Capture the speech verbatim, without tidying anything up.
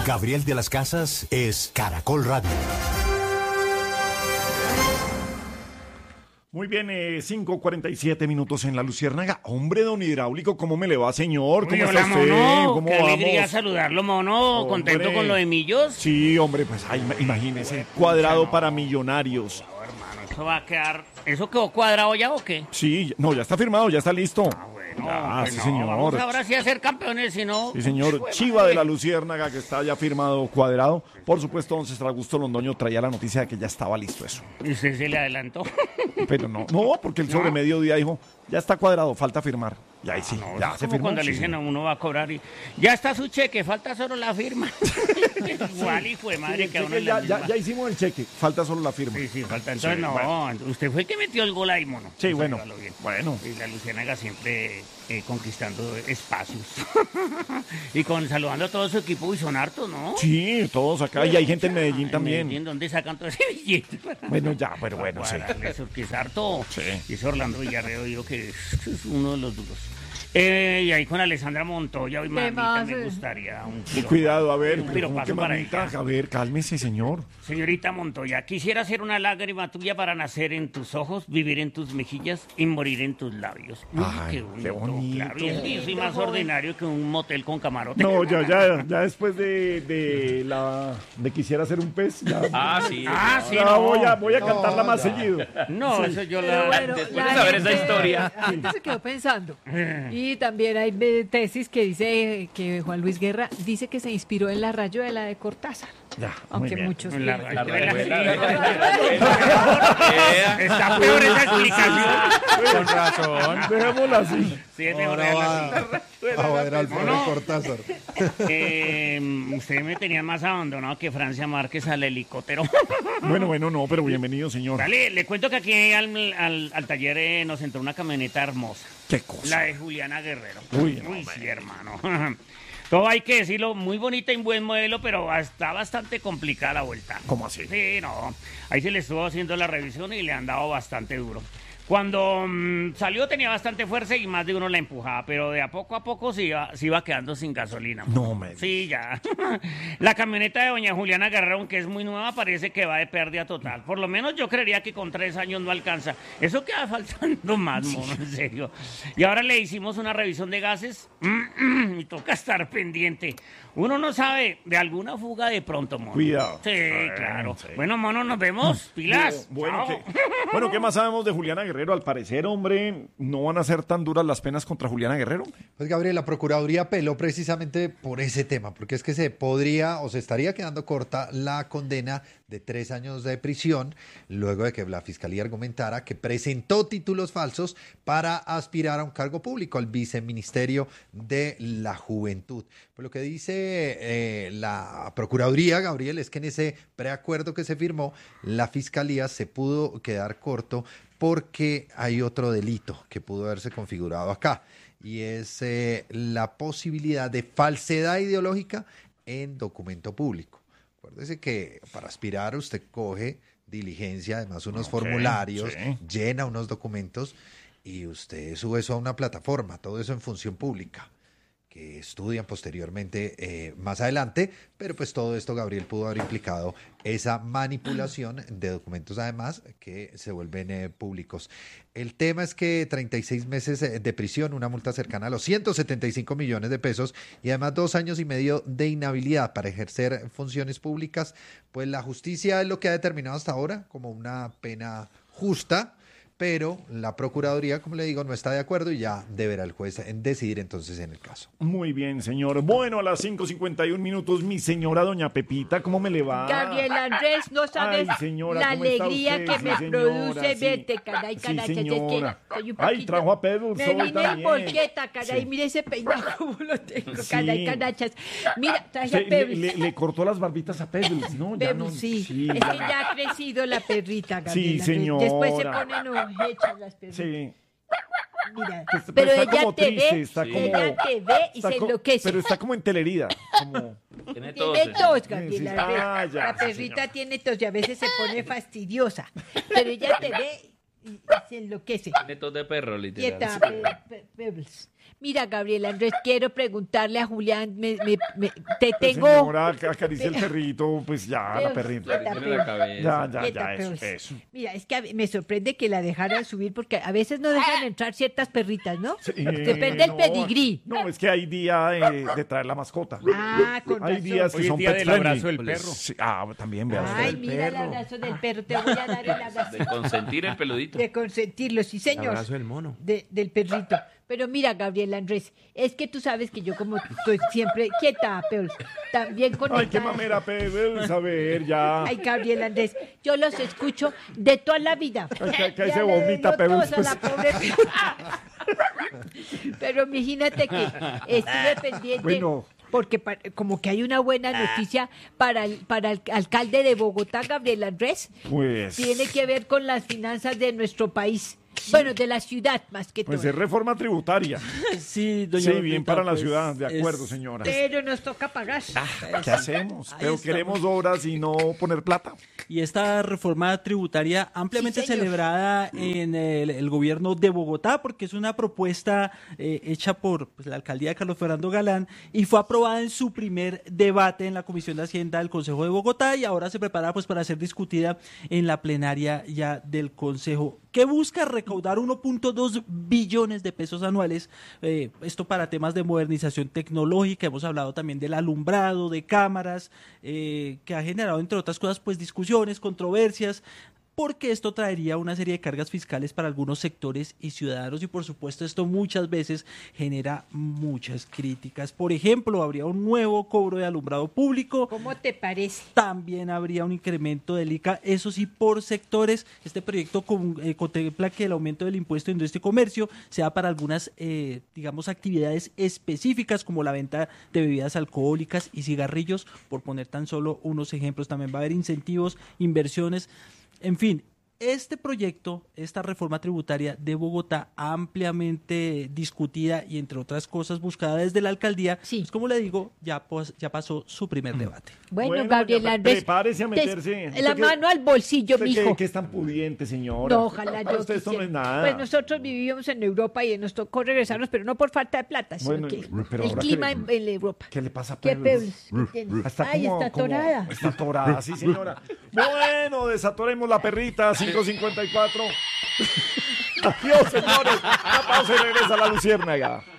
Gabriel de las Casas es Caracol Radio. Muy bien, eh, cinco cuarenta y siete minutos en La Luciérnaga. Hombre, don Hidráulico, ¿cómo me le va, señor? ¿Cómo Uy, está hola, usted? mono. ¿Cómo Qué vamos? alegría saludarlo, mono. Hombre. ¿Contento con lo de Millos? Sí, hombre, pues ay, imagínese, cuadrado no. para millonarios. No, hermano, eso va a quedar... ¿Eso quedó cuadrado ya o qué? Sí, no, ya está firmado, ya está listo. Ah, bueno. Ah, pues sí, no, señor. Vamos ahora sí a ser campeones, si no... Sí, señor. Pues, Chiva madre. de La Luciérnaga, que está ya firmado, cuadrado. Por supuesto, don César Augusto Londoño traía la noticia de que ya estaba listo eso. ¿Y usted se le adelantó? Pero no, no, porque el sobre ¿No? mediodía dijo, ya está cuadrado, falta firmar. Y ahí sí, No, ya es se como firmó. cuando le sí. dicen a uno va a cobrar y... Ya está su cheque, falta solo la firma. Igual, hijo de madre, Sí, que a el uno cheque le ya, ya, misma. ya hicimos el cheque, falta solo la firma. Sí, sí, falta. Entonces, Sí, no, bueno. usted fue el que metió el gol ahí, mono. Sí, Eso bueno, hágalo bien. bueno. Y la Luciérnaga siempre eh, conquistando espacios. Y con saludando a todo su equipo, y son hartos, ¿no? Sí, todos acá, y hay gente en Medellín En también. Medellín, ¿dónde sacan todo ese billete? Bueno, ya, pero bueno, sí. Eso que es harto. Sí. Y ese Orlando Villarreal, digo que es, es uno de los duros. Eh, y ahí con Alessandra Montoya, hoy mamita, más, me eh? gustaría un Y piropazo. cuidado, a ver, Un pero ¿cómo piropazo que para mamita? ella. A ver, cálmese, señor. Señorita Montoya, quisiera ser una lágrima tuya para nacer en tus ojos, vivir en tus mejillas y morir en tus labios. Uy, Ay, qué bonito, qué bonito. claro. Y es que yo soy más ordinario que un motel con camarote. No, ya, ya, ya después de, de la de quisiera ser un pez, ya, Ah, sí. Ah, sí, ya no. voy a, voy a No, cantarla más ya. seguido. No, eso yo Pero la... bueno, después la de saber esa gente- historia. La gente se quedó pensando. Y también hay eh, tesis que dice que Juan Luis Guerra dice que se inspiró en la rayuela de Cortázar. Ya, muy Aunque bien. muchos La piensan- La rayuela, rayuela, sí. la Está peor esa explicación. Con razón. Dejémosla así. Sí, es mejor Ahora dejarla va, así. a ver al pobre No. Cortázar. Eh, usted me tenía más abandonado que Francia Márquez al helicóptero. Bueno, bueno, no, pero bienvenido, señor. Dale, le cuento que aquí al, al, al taller eh, nos entró una camioneta hermosa. Qué cosa. La de Juliana Guerrero. Uy, no, sí, hermano. Todo hay que decirlo, muy bonita y buen modelo, pero está bastante complicada la vuelta. ¿Cómo así? Sí, no. Ahí se le estuvo haciendo la revisión y le han dado bastante duro. Cuando mm, salió tenía bastante fuerza y más de uno la empujaba, pero de a poco a poco se iba, se iba quedando sin gasolina. No me Sí, ya. La camioneta de doña Juliana Guerrero, aunque es muy nueva, parece que va de pérdida total. Por lo menos yo creería que con tres años no alcanza. Eso queda faltando más, mono, en serio. Y ahora le hicimos una revisión de gases y toca estar pendiente. Uno no sabe de alguna fuga de pronto, mono. Cuidado. Sí, Bueno, claro. sí. Bueno, mono, nos vemos. Pilas. Bueno, Chao. ¿qué, bueno, ¿qué más sabemos de Juliana Guerrero? Al parecer, hombre, no van a ser tan duras las penas contra Juliana Guerrero. Pues Gabriel, la Procuraduría apeló precisamente por ese tema, porque es que se podría o se estaría quedando corta la condena de tres años de prisión, luego de que la Fiscalía argumentara que presentó títulos falsos para aspirar a un cargo público, al Viceministerio de la Juventud. Pues lo que dice eh, la Procuraduría, Gabriel, es que en ese preacuerdo que se firmó, la Fiscalía se pudo quedar corto porque hay otro delito que pudo haberse configurado acá, y es eh, la posibilidad de falsedad ideológica en documento público. Acuérdese que para aspirar usted coge diligencia, además unos Ok, formularios, sí. llena unos documentos y usted sube eso a una plataforma, todo eso en función pública, que estudian posteriormente eh, más adelante, pero pues todo esto, Gabriel, pudo haber implicado esa manipulación de documentos, además, que se vuelven eh, públicos. El tema es que treinta y seis meses eh, de prisión, una multa cercana a los ciento setenta y cinco millones de pesos y además dos años y medio de inhabilidad para ejercer funciones públicas, pues la justicia es lo que ha determinado hasta ahora como una pena justa, pero la Procuraduría, como le digo, no está de acuerdo y ya deberá el juez en decidir entonces en el caso. Muy bien, señor. Bueno, a las cinco cincuenta y un minutos, mi señora doña Pepita, ¿cómo me le va? Gabriel Andrés, no sabes Ay, señora, la ¿cómo está alegría usted? que Sí, me señora, produce sí. verte, caray, Sí, caray, es que señora. soy un Ay, poquito- trajo a Pebbles Me hoy vine en también. bolqueta, caray, Sí. mire ese peinado como lo tengo, Sí. caray, canachas. Mira, traje Usted a le, Pebbles. le- le cortó las barbitas a Pebbles, ¿no? Ya no- Pebbles, sí. sí, Es ya. que ya ha crecido la perrita, Gabriel Sí, Andrés. señora. Después se ponen hechas las perritas. Sí. Mira, Pues, pero está ella como te triste, ve, está como- ella te ve y Está se co- enloquece. Pero está como enterherida. Como... Tiene tos. Tiene tos, Sí, Gabriel sí. Andrés. Ah, ya, La sí, perrita señor. tiene tos y a veces se pone fastidiosa. Pero ella te ve y, y se enloquece. Tiene tos de perro, literal. Quieta, Pe- Pe- Pebbles. Mira, Gabriel Andrés, quiero preguntarle a Julián, me, me, me- te Pues, tengo... señora, ac- acaricia el perrito, pues ya, la Pero- perrita. Tiene la cabeza. Ya, ya, Quieta, ya, eso, Peus. eso. Mira, es que a- me sorprende que la dejaran subir porque a veces no dejan entrar ciertas perritas, ¿no? Sí, Depende del no, pedigrí. No, es que hay día de, de traer la mascota. Ah, con Hay razón. días que Hoy es son día pet del friendly. abrazo del perro. Sí, ah, también vea usted. Ay, mira el abrazo del perro, te voy a dar el abrazo. De consentir el peludito. De consentirlo, sí, señor. abrazo del mono. De- del perrito. Pero mira, Gabriel Andrés, es que tú sabes que yo como estoy siempre quieta, Peus, también conectada. Ay, qué mamera, Pepe, a ver, ya. Ay, Gabriel Andrés, yo los escucho de toda la vida. Ay, que- que Ya se le vomita, doy Peus, tos a la pobre Peus. Pero imagínate que estuve pendiente. Bueno. Porque pa- como que hay una buena noticia para el, para el alcalde de Bogotá, Gabriel Andrés. Pues, Tiene que ver con las finanzas de nuestro país. Bueno, de la ciudad más que pues todo. es reforma tributaria. Sí, doña Sí, Lupita, bien para la pues, ciudad, de acuerdo, es- señora. Pero nos toca pagar. ¿Qué hacemos? Ahí Pero estamos. queremos obras y no poner plata. Y esta reforma tributaria ampliamente Sí, señor. celebrada en el, el gobierno de Bogotá, porque es una propuesta eh, hecha por pues, la alcaldía de Carlos Fernando Galán y fue aprobada en su primer debate en la Comisión de Hacienda del Consejo de Bogotá y ahora se prepara pues para ser discutida en la plenaria ya del Consejo, que busca recaudar uno punto dos billones de pesos anuales, eh, esto para temas de modernización tecnológica. Hemos hablado también del alumbrado, de cámaras, eh, que ha generado, entre otras cosas, pues discusiones, controversias, porque esto traería una serie de cargas fiscales para algunos sectores y ciudadanos y por supuesto esto muchas veces genera muchas críticas. Por ejemplo, habría un nuevo cobro de alumbrado público, ¿Cómo te parece? también habría un incremento del I C A, eso sí, por sectores. Este proyecto con- eh, contempla que el aumento del impuesto de industria y comercio sea para algunas, eh, digamos, actividades específicas como la venta de bebidas alcohólicas y cigarrillos, por poner tan solo unos ejemplos. También va a haber incentivos, inversiones, en fin. Este proyecto, esta reforma tributaria de Bogotá, ampliamente discutida y entre otras cosas buscada desde la alcaldía, Sí. pues como le digo, ya, pues, ya pasó su primer debate. Bueno, Bueno, Gabriel doña, Andrés. prepárese a des- meterse. La ¿Usted qué- mano al bolsillo, ¿Usted mijo. qué, qué es tan pudiente, señora? No, ojalá yo Usted esto no quisiera. es nada. Pues nosotros vivíamos en Europa y nos tocó regresarnos, pero no por falta de plata, sino Bueno, que pero el ahora clima que en, le- en Europa. ¿Qué le pasa a ¿Qué Pebles? Pebles? ¿Qué tiene? Está Ay, como- está como- atorada. Está atorada, sí, señora. Bueno, desatoremos la perrita, cinco cincuenta y cuatro. Adiós, señores. Una pausa y regresa la luciérnaga.